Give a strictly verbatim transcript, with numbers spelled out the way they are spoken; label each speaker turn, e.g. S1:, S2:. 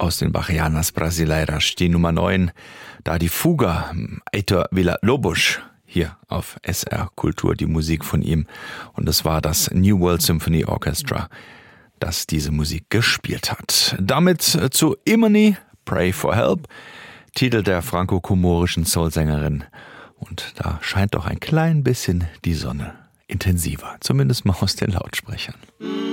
S1: aus den Bachianas Brasileiras, die Nummer neun, da die Fuga, Heitor Villa-Lobos, hier auf S R Kultur, die Musik von ihm. Und es war das New World Symphony Orchestra, das diese Musik gespielt hat. Damit zu Imani, Pray for Help, Titel der franko-komorischen Soul-Sängerin. Und da scheint doch ein klein bisschen die Sonne intensiver, zumindest mal aus den Lautsprechern.